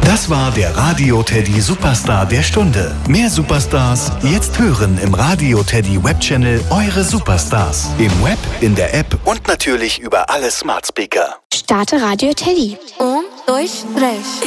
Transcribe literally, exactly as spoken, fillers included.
Das war der Radio Teddy Superstar der Stunde. Mehr Superstars jetzt hören im Radio Teddy Webchannel Eure Superstars. Im Web, in der App und natürlich über alle Smart Speaker. Starte Radio Teddy. Um, dois, três.